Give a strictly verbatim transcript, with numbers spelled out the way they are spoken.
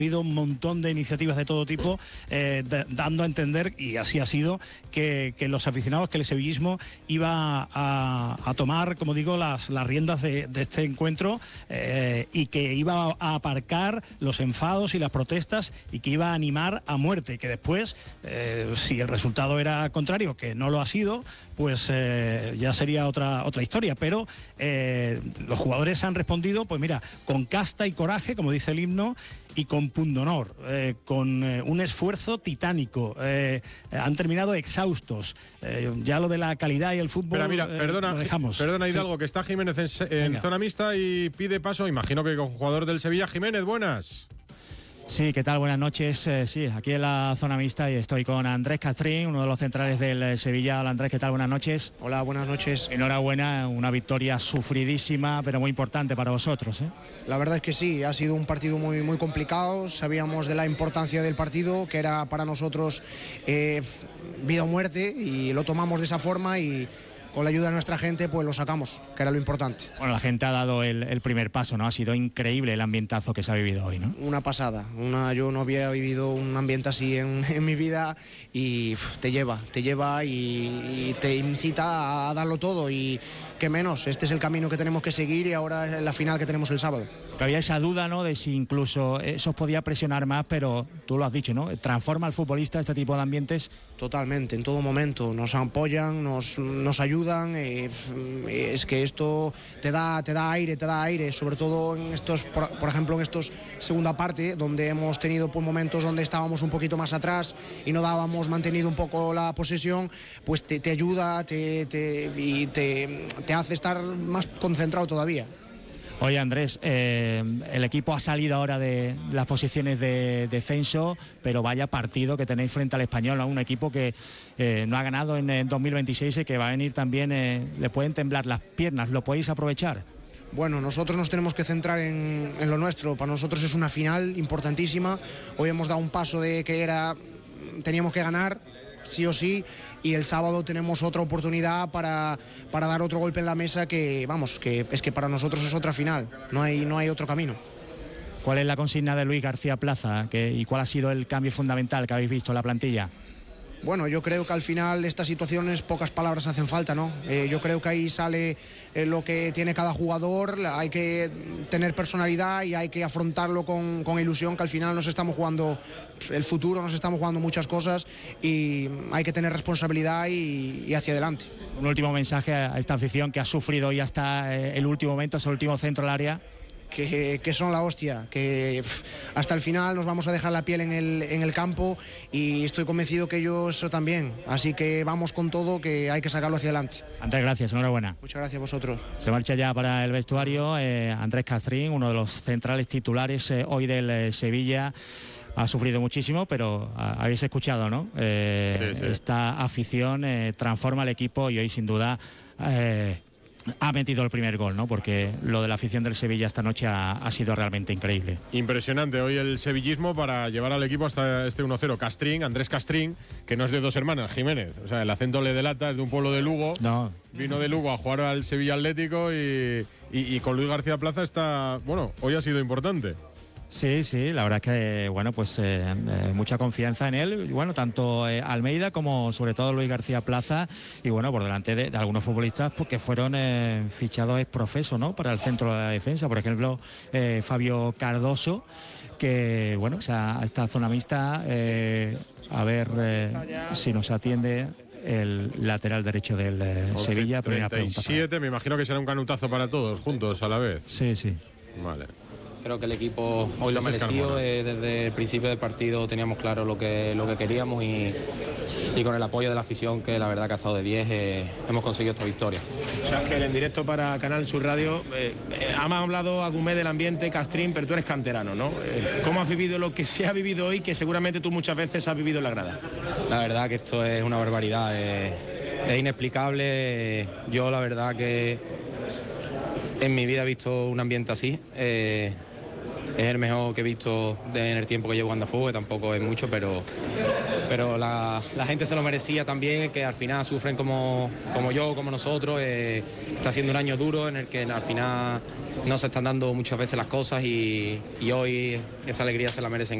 Ha habido un montón de iniciativas de todo tipo, eh, de, dando a entender, y así ha sido, que, que los aficionados, que el sevillismo iba a, a tomar, como digo, las, las riendas de, de este encuentro, eh, y que iba a aparcar los enfados y las protestas, y que iba a animar a muerte, que después, eh, si el resultado era contrario, que no lo ha sido, pues eh, ya sería otra, otra historia. Pero eh, los jugadores han respondido, pues mira, con casta y coraje, como dice el himno, y con pundonor, eh, con eh, un esfuerzo titánico. Eh, han terminado exhaustos. Eh, ya lo de la calidad y el fútbol. Pero mira, eh, perdona, lo dejamos. Perdona, Hidalgo, sí. que está Jiménez en, en zona mixta y pide paso, imagino que con jugador del Sevilla. Jiménez, buenas. Sí, ¿qué tal? Buenas noches. Eh, sí, aquí en la zona mixta y estoy con Andrés Castrín, uno de los centrales del eh, Sevilla. Hola Andrés, ¿qué tal? Buenas noches. Hola, buenas noches. Enhorabuena, una victoria sufridísima, pero muy importante para vosotros, ¿eh? La verdad es que sí, ha sido un partido muy, muy complicado. Sabíamos de la importancia del partido, que era para nosotros eh, vida o muerte, y lo tomamos de esa forma y con la ayuda de nuestra gente pues lo sacamos, que era lo importante. Bueno, la gente ha dado el, el primer paso, ¿no? Ha sido increíble el ambientazo que se ha vivido hoy, ¿no? Una pasada, una, yo no había vivido un ambiente así en, en mi vida y uf, te lleva, te lleva y, y te incita a darlo todo, y qué menos, este es el camino que tenemos que seguir y ahora es la final que tenemos el sábado. Que había esa duda, ¿no?, de si incluso eso os podía presionar más, pero tú lo has dicho, ¿no? Transforma al futbolista este tipo de ambientes. Totalmente, en todo momento, nos apoyan, nos, nos ayudan, eh, es que esto te da, te da aire, te da aire, sobre todo en estos, por, por ejemplo, en estos segunda parte, donde hemos tenido pues, momentos donde estábamos un poquito más atrás y no dábamos mantenido un poco la posesión, pues te, te ayuda te, te, y te, te hace estar más concentrado todavía. Oye Andrés, eh, el equipo ha salido ahora de las posiciones de descenso, pero vaya partido que tenéis frente al Español, ¿no? Un equipo que eh, no ha ganado en, en dos mil veintiséis y que va a venir también, eh, le pueden temblar las piernas, ¿lo podéis aprovechar? Bueno, nosotros nos tenemos que centrar en, en lo nuestro. Para nosotros es una final importantísima. Hoy hemos dado un paso de que era teníamos que ganar sí o sí, y el sábado tenemos otra oportunidad para, para dar otro golpe en la mesa que, vamos, que es que para nosotros es otra final, no hay, no hay otro camino. ¿Cuál es la consigna de Luis García Plaza que, y cuál ha sido el cambio fundamental que habéis visto en la plantilla? Bueno, yo creo que al final estas situaciones pocas palabras hacen falta, ¿no? Eh, yo creo que ahí sale eh, lo que tiene cada jugador, hay que tener personalidad y hay que afrontarlo con, con ilusión, que al final nos estamos jugando el futuro, nos estamos jugando muchas cosas y hay que tener responsabilidad y, y hacia adelante. Un último mensaje a esta afición que ha sufrido hoy hasta el último momento, hasta el último centro del área. Que, que son la hostia, que pff, hasta el final nos vamos a dejar la piel en el, en el campo y estoy convencido que ellos también, así que vamos con todo, que hay que sacarlo hacia adelante. Andrés, gracias, enhorabuena. Muchas gracias a vosotros. Se marcha ya para el vestuario eh, Andrés Castrín, uno de los centrales titulares eh, hoy del eh, Sevilla. Ha sufrido muchísimo, pero a, habéis escuchado, ¿no? Eh, sí, sí. Esta afición eh, transforma el equipo y hoy sin duda eh, ha metido el primer gol, ¿no? Porque lo de la afición del Sevilla esta noche ha, ha sido realmente increíble. Impresionante hoy el sevillismo para llevar al equipo hasta este uno cero. Castrín, Andrés Castrín, que no es de dos hermanas, Jiménez. O sea, el acento le delata, es de un pueblo de Lugo. No. Vino de Lugo a jugar al Sevilla Atlético y, y, y con Luis García Plaza está... Bueno, hoy ha sido importante. Sí, sí, la verdad es que, bueno, pues eh, eh, mucha confianza en él, y bueno, tanto eh, Almeida como sobre todo Luis García Plaza, y bueno, por delante de, de algunos futbolistas porque fueron eh, fichados ex profeso, ¿no?, para el centro de la defensa, por ejemplo, eh, Fabio Cardoso, que, bueno, o sea, esta zona mixta, eh, a ver eh, si nos atiende el lateral derecho del eh, Sevilla. treinta y siete, me imagino que será un canutazo para todos, juntos a la vez. Sí, sí. Vale. Creo que el equipo hoy lo mereció, eh, desde el principio del partido teníamos claro lo que, lo que queríamos y, y con el apoyo de la afición, que la verdad que ha estado de diez, eh, hemos conseguido esta victoria. O sea, que en directo para Canal Sur Radio, eh, eh, hemos hablado a Gumé del ambiente, Castrín, pero tú eres canterano, ¿no? Eh, ¿Cómo has vivido lo que se ha vivido hoy, que seguramente tú muchas veces has vivido en la grada? La verdad que esto es una barbaridad, eh, es inexplicable. Yo la verdad que en mi vida he visto un ambiente así. Eh, Es el mejor que he visto en el tiempo que llevo jugando a fútbol, que tampoco es mucho, pero, pero la, la gente se lo merecía también, que al final sufren como, como yo, como nosotros. Eh, está siendo un año duro en el que al final no se están dando muchas veces las cosas y, y hoy esa alegría se la merecen